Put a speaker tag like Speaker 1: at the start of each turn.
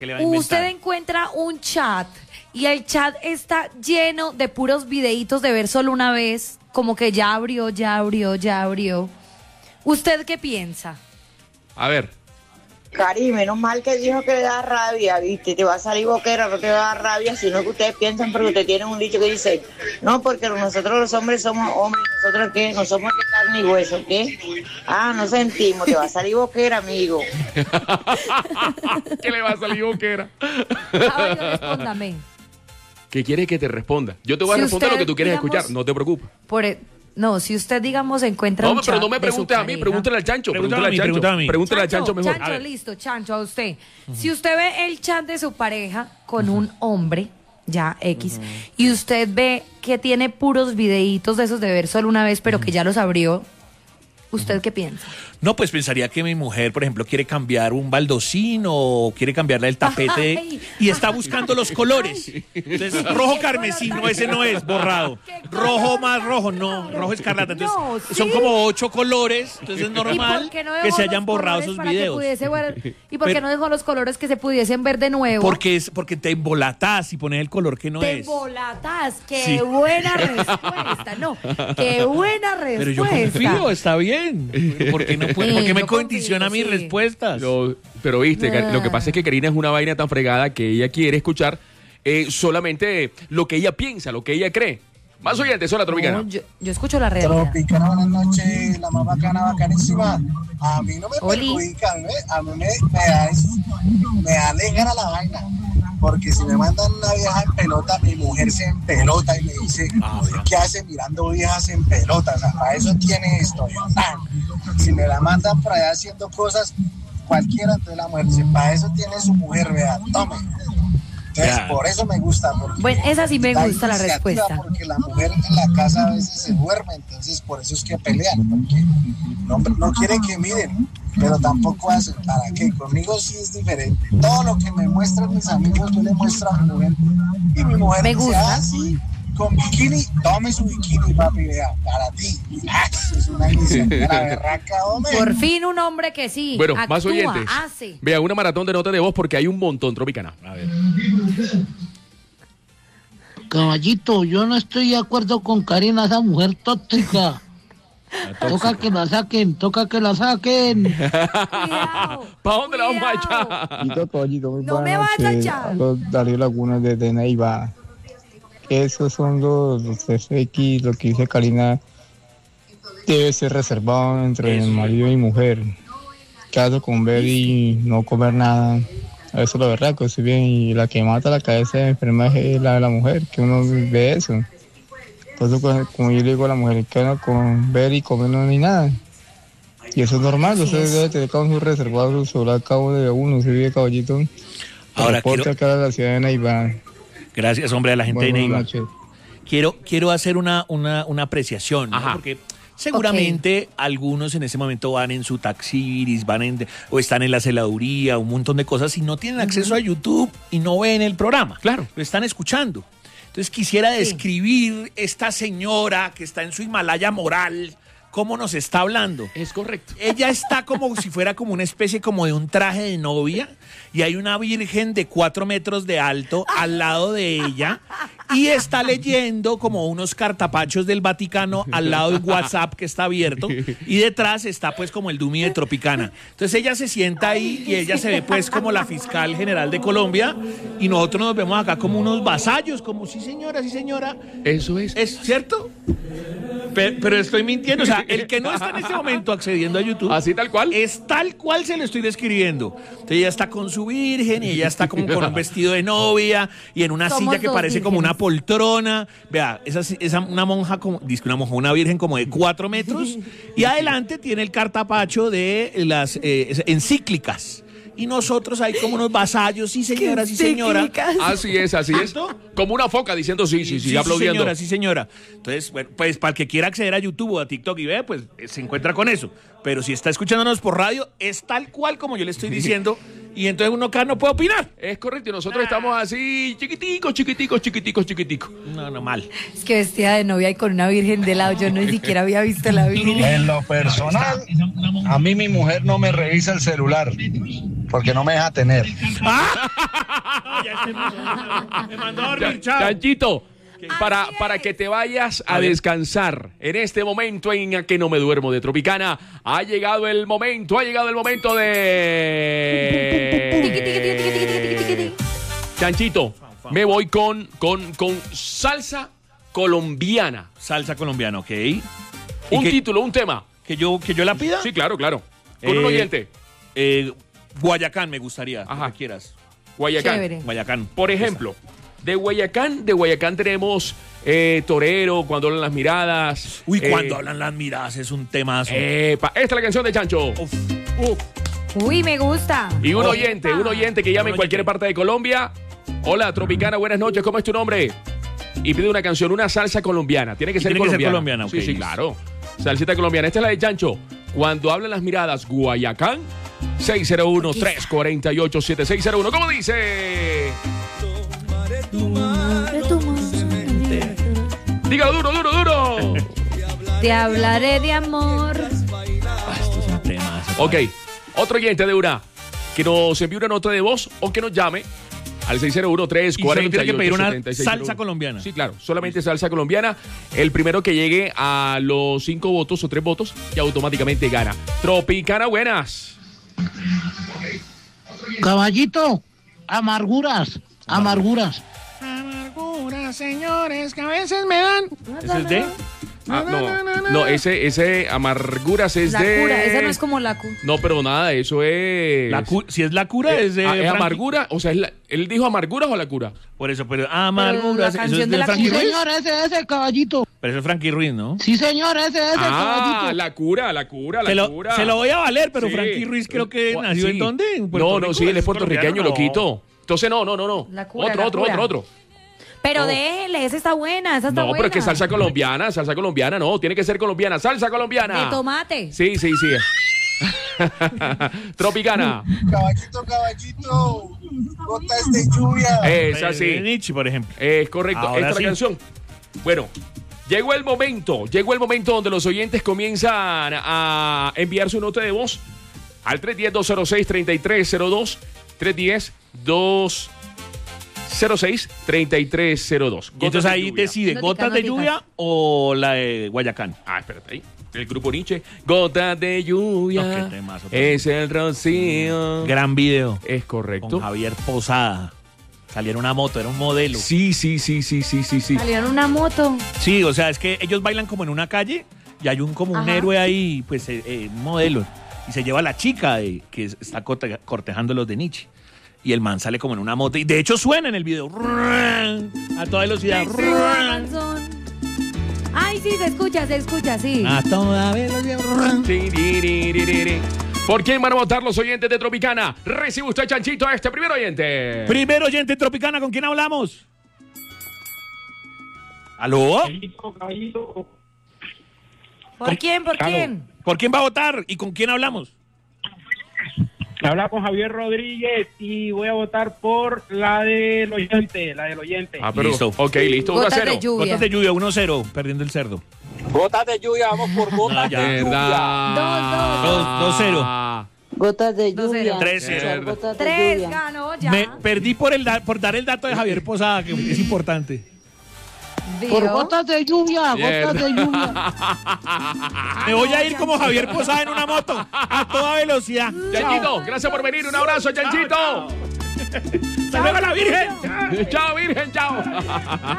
Speaker 1: ¿Qué le va a inventar?
Speaker 2: Usted encuentra un chat y el chat está lleno de puros videitos de ver solo una vez, como que ya abrió. ¿Usted qué piensa?
Speaker 3: A ver.
Speaker 4: Cari, menos mal que dijo que le da rabia, ¿viste? Te va a salir boquera, no te va a dar rabia, sino que ustedes piensan porque ustedes tienen un dicho que dice, no, porque nosotros los hombres somos hombres, ¿nosotros qué? No somos de carne y hueso, ¿qué? Ah, no sentimos, te va a salir boquera, amigo.
Speaker 3: ¿Qué le va a salir boquera?
Speaker 2: Caballo, respóndame.
Speaker 3: ¿Qué quieres que te responda? Yo te voy a
Speaker 2: Si
Speaker 3: responder lo
Speaker 2: usted,
Speaker 3: que tú quieres
Speaker 2: digamos,
Speaker 3: escuchar, no te preocupes.
Speaker 2: No, si usted, digamos, encuentra un
Speaker 3: No,
Speaker 2: chat
Speaker 3: pero no me
Speaker 2: de su
Speaker 3: preguntes a mí,
Speaker 2: pareja.
Speaker 3: pregúntale al Chancho.
Speaker 1: Pregúntale a mí.
Speaker 3: Pregúntale al Chancho mejor.
Speaker 2: Chancho, listo, Chancho, a usted. Si usted ve el chat de su pareja con un hombre, ya X, y usted ve que tiene puros videitos de esos de ver solo una vez, pero que ya los abrió, ¿usted qué piensa?
Speaker 1: No, pues pensaría que mi mujer, por ejemplo, quiere cambiar un baldocino o quiere cambiarle el tapete
Speaker 2: Ay.
Speaker 1: y está buscando los colores. Entonces, rojo carmesí, no, ese no es, borrado. Rojo más rojo, no, rojo escarlata. Entonces,
Speaker 2: No,
Speaker 1: son
Speaker 2: sí.
Speaker 1: como 8 colores, entonces es normal
Speaker 2: ¿Y por qué no
Speaker 1: que
Speaker 2: dejó
Speaker 1: se
Speaker 2: los
Speaker 1: hayan borrado
Speaker 2: colores
Speaker 1: esos
Speaker 2: para que
Speaker 1: videos.
Speaker 2: pudiese ver- ¿Y por qué
Speaker 1: Pero-
Speaker 2: no dejó los colores que se pudiesen ver de nuevo?
Speaker 1: Porque te embolatás y pones el color que no
Speaker 2: Te
Speaker 1: es.
Speaker 2: volatas, qué
Speaker 1: Sí.
Speaker 2: buena respuesta, no, qué buena respuesta.
Speaker 1: Pero yo confío, está bien. ¿Por qué no puede? ¿Por qué me
Speaker 2: yo
Speaker 1: condiciona
Speaker 2: confío,
Speaker 1: mis
Speaker 2: sí.
Speaker 1: respuestas?
Speaker 3: Pero viste, lo que pasa es que Karina es una vaina tan fregada que ella quiere escuchar solamente lo que ella piensa, lo que ella cree. Más oyentes, hola, Tropicana.
Speaker 2: No, yo escucho la realidad.
Speaker 5: Tropicana, buenas noches, la más bacana, bacanísima. A mí no me
Speaker 2: Oli.
Speaker 5: perjudica, a mí me alegra la vaina. Porque si me mandan una vieja en pelota, mi mujer se empelota y me dice, ¿qué hace mirando viejas en pelota? O sea, para eso tiene esto. Si me la mandan por allá haciendo cosas, cualquiera, entonces la mujer dice, para eso tiene su mujer, vea, tome. Entonces,
Speaker 1: Ya.
Speaker 5: por eso me gusta.
Speaker 2: Bueno, esa sí me
Speaker 5: da
Speaker 2: gusta la
Speaker 5: iniciativa,
Speaker 2: respuesta.
Speaker 5: Porque la mujer en la casa a veces se duerme, entonces por eso es que pelean, porque no quiere que miren, pero tampoco hacen. ¿Para qué? Conmigo sí es diferente. Todo lo que me muestran mis amigos, yo le muestro a mi mujer. Y mi mujer
Speaker 2: Me
Speaker 5: dice,
Speaker 2: gusta.
Speaker 5: sí, con bikini, tome su bikini, papi, vea, para ti. Es una iniciativa, la berraca, hombre.
Speaker 2: Por fin un hombre que sí
Speaker 3: Bueno,
Speaker 2: actúa,
Speaker 3: más oyentes.
Speaker 2: hace.
Speaker 3: Vea, una maratón de notas de voz porque hay un montón, Tropicana. A ver.
Speaker 6: Caballito, yo no estoy de acuerdo con Karina, esa mujer tóxica. Toca que la saquen.
Speaker 2: Cuidado.
Speaker 3: ¿Para dónde la vamos a
Speaker 2: cuidado.
Speaker 3: echar?
Speaker 7: Caballito, muy
Speaker 2: No
Speaker 7: buenas
Speaker 2: me vas a
Speaker 7: noches.
Speaker 2: echar.
Speaker 7: Los Darío Laguna desde Neiva. Esos son los FX, lo que dice Karina debe ser reservado entre el marido y mujer. Caso con ver y no comer nada. Eso es la verdad, que estoy bien. Y la que mata la cabeza de enferma es la mujer, que uno ve eso. Por eso, como yo le digo a la mujer, que no con ver y comer no ni nada. Y eso es normal, usted debe tener cada uno reservado sobre el cabo de uno, se vive, Caballito.
Speaker 1: Ahora
Speaker 7: Reporte
Speaker 1: quiero-
Speaker 7: acá de la ciudad de Neiva.
Speaker 1: Gracias, hombre, a la gente de
Speaker 7: Buenas
Speaker 1: Neiva.
Speaker 7: noches.
Speaker 1: Quiero hacer una apreciación, ¿no?
Speaker 3: Ajá.
Speaker 1: Porque seguramente algunos en ese momento van en su taxiris, o están en la celaduría, un montón de cosas y no tienen acceso a YouTube y no ven el programa.
Speaker 3: Claro.
Speaker 1: Lo están escuchando. Entonces quisiera describir esta señora que está en su Himalaya moral, cómo nos está hablando.
Speaker 3: Es correcto.
Speaker 1: Ella está como si fuera como una especie como de un traje de novia y hay una virgen de 4 metros de alto al lado de ella y está leyendo como unos cartapachos del Vaticano al lado de un WhatsApp que está abierto y detrás está pues como el Dumi de Tropicana. Entonces ella se sienta ahí y ella se ve pues como la fiscal general de Colombia y nosotros nos vemos acá como unos vasallos, como sí señora,
Speaker 3: Eso es.
Speaker 1: ¿es cierto? Pero estoy mintiendo, o sea, el que no está en este momento accediendo a YouTube
Speaker 3: Así tal cual.
Speaker 1: es tal cual se lo estoy describiendo. Entonces ella está con su virgen y ella está como con un vestido de novia y en una
Speaker 2: Somos
Speaker 1: silla que
Speaker 2: dos
Speaker 1: parece como una
Speaker 2: vírgenes.
Speaker 1: poltrona. Vea, una monja, una virgen como de 4 metros y adelante tiene el cartapacho de las encíclicas. Y nosotros ahí como unos vasallos, sí señora, sí señora.
Speaker 3: Así es, así es.
Speaker 1: ¿Cierto?
Speaker 3: Como una foca diciendo sí, aplaudiendo.
Speaker 1: señora, sí, señora. Entonces, bueno, pues para el que quiera acceder a YouTube o a TikTok y vea, pues se encuentra con eso. Pero si está escuchándonos por radio, es tal cual como yo le estoy diciendo. Y entonces uno acá no puede opinar.
Speaker 3: Es correcto, y nosotros estamos así, chiquiticos.
Speaker 1: No, mal.
Speaker 2: Es que vestida de novia y con una virgen de lado. Yo ni siquiera había visto la virgen.
Speaker 5: En lo personal, a mí mi mujer no me revisa el celular porque no me deja tener.
Speaker 1: Me mandó a dormir, chao.
Speaker 3: Chanchito, para que te vayas a descansar en este momento en que no me duermo de Tropicana, ha llegado el momento de... Chanchito, me voy con salsa colombiana.
Speaker 1: Salsa colombiana, ok.
Speaker 3: Un título, un tema.
Speaker 1: ¿Que yo la pida?
Speaker 3: Sí, claro. Con un oyente.
Speaker 1: Guayacán me gustaría,
Speaker 3: Ajá.
Speaker 1: lo que quieras.
Speaker 3: Guayacán.
Speaker 2: Chévere.
Speaker 1: Guayacán.
Speaker 3: Por ejemplo, de Guayacán tenemos Torero, Cuando hablan las miradas.
Speaker 1: Uy, cuando hablan las miradas es un temazo.
Speaker 3: Esta es la canción de Chancho.
Speaker 2: Uy, me gusta.
Speaker 3: Y un oyente que llame en cualquier parte de Colombia. Hola, Tropicana, buenas noches, ¿cómo es tu nombre? Y pide una canción, una salsa colombiana. Tiene que ser colombiana.
Speaker 1: Ok,
Speaker 3: sí,
Speaker 1: listo.
Speaker 3: claro. Salsita colombiana. Esta es la de Chancho. Cuando hablan las miradas, Guayacán, 601-348-7601. ¿Cómo dice? Dígalo duro.
Speaker 2: Te hablaré de amor.
Speaker 1: Esto es un temazo.
Speaker 3: Ok, otro oyente de una que nos envíe una nota de voz o que nos llame al 601-348-7601.
Speaker 1: Y solo tiene que pedir una salsa colombiana.
Speaker 3: Sí, claro, solamente salsa colombiana. El primero que llegue a los 5 votos o 3 votos y automáticamente gana. Tropicana, buenas.
Speaker 6: Caballito, amarguras.
Speaker 1: Amarguras, señores, que a veces me dan. ¿Ese es de?
Speaker 3: No, ese amarguras es
Speaker 2: La
Speaker 3: de...
Speaker 2: cura, esa no es como la cura.
Speaker 3: No, pero nada, eso es...
Speaker 1: Si es la cura, es de
Speaker 3: ¿Es
Speaker 1: Frankie.
Speaker 3: amargura? O sea, ¿él dijo amarguras o la cura?
Speaker 1: Por eso, pero amarguras.
Speaker 2: Pero la
Speaker 1: ¿Eso
Speaker 2: canción
Speaker 1: es
Speaker 2: de
Speaker 1: de
Speaker 2: la
Speaker 1: Frankie
Speaker 6: Sí,
Speaker 1: Ruiz?
Speaker 6: señor, ese, caballito.
Speaker 1: Pero eso es Frankie Ruiz, ¿no?
Speaker 6: Sí, señor, ese, caballito.
Speaker 3: La cura.
Speaker 1: Se lo voy a valer, pero
Speaker 3: Sí.
Speaker 1: Frankie Ruiz creo que nació
Speaker 3: Sí.
Speaker 1: ¿en dónde? ¿En Puerto
Speaker 3: No,
Speaker 1: Rico?
Speaker 3: sí, él es puertorriqueño,
Speaker 1: colombiano,
Speaker 3: loquito. Entonces, no.
Speaker 2: La cura, la cura.
Speaker 3: Otro.
Speaker 2: Pero
Speaker 3: No.
Speaker 2: déjele, esa está buena, esa está
Speaker 3: No,
Speaker 2: buena.
Speaker 3: pero es que salsa colombiana, no, tiene que ser colombiana, salsa colombiana.
Speaker 2: De tomate.
Speaker 3: Sí. Tropicana.
Speaker 5: Caballito, gotas de lluvia.
Speaker 3: Es así.
Speaker 1: De Nietzsche, por ejemplo.
Speaker 3: Es correcto,
Speaker 1: Ahora
Speaker 3: esta es
Speaker 1: sí.
Speaker 3: la canción. Bueno, llegó el momento donde los oyentes comienzan a enviar su nota de voz al 310-206-3302, 310-206-3302.
Speaker 1: Y entonces ahí decide,
Speaker 2: Notica,
Speaker 1: ¿gotas de
Speaker 2: notica.
Speaker 1: lluvia o la de Guayacán?
Speaker 3: Espérate ahí. El grupo Nietzsche. Gotas de lluvia.
Speaker 1: No, qué temazo.
Speaker 3: Es el rocío.
Speaker 1: Gran video.
Speaker 3: Es correcto.
Speaker 1: Con Javier Posada. Salía en una moto, era un modelo.
Speaker 3: Sí.
Speaker 2: Salieron una moto.
Speaker 1: Sí, o sea, es que ellos bailan como en una calle y hay un
Speaker 2: Ajá.
Speaker 1: héroe ahí, pues un modelo. Y se lleva a la chica que está cortejando los de Nietzsche. Y el man sale como en una moto. Y de hecho suena en el video. A toda velocidad.
Speaker 2: Ay, sí, se escucha, sí.
Speaker 1: A toda velocidad.
Speaker 3: ¿Por quién van a votar los oyentes de Tropicana? Recibe usted, Chanchito, a este primer oyente.
Speaker 1: Primer oyente Tropicana, ¿con quién hablamos? ¿Aló?
Speaker 2: ¿Por quién?
Speaker 1: ¿Por quién va a votar y con quién hablamos?
Speaker 8: Habla con Javier Rodríguez y voy a votar por la del oyente,
Speaker 3: Ah, pero,
Speaker 1: Listo.
Speaker 3: Ok, listo, 1-0.
Speaker 2: Gotas de lluvia.
Speaker 1: Gotas de lluvia, 1-0, perdiendo el cerdo.
Speaker 5: Gotas de lluvia, vamos por gotas
Speaker 1: ya.
Speaker 5: de lluvia.
Speaker 3: ¿Verdad?
Speaker 1: 2-0.
Speaker 4: Gotas de lluvia.
Speaker 1: 3-0.
Speaker 4: Gotas de
Speaker 2: 3
Speaker 4: lluvia.
Speaker 2: ganó ya.
Speaker 1: Me perdí por dar el dato de Javier Posada, que es importante.
Speaker 6: Por
Speaker 2: ¿Vio?
Speaker 6: gotas de lluvia, gotas de lluvia.
Speaker 1: Me voy a ir como Javier Posada en una moto, a toda velocidad.
Speaker 3: Chanchito, gracias por venir. Un abrazo, Chanchito.
Speaker 1: ¡Hasta luego, la Virgen!
Speaker 3: Chao, Virgen, chao.